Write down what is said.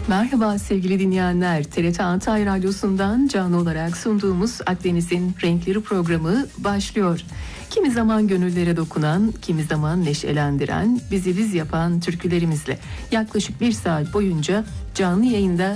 Merhaba sevgili dinleyenler. TRT Antalya Radyosu'ndan canlı olarak sunduğumuz Akdeniz'in Renkleri programı başlıyor. Kimi zaman gönüllere dokunan, kimi zaman neşelendiren, bizi biz yapan türkülerimizle yaklaşık bir saat boyunca canlı yayında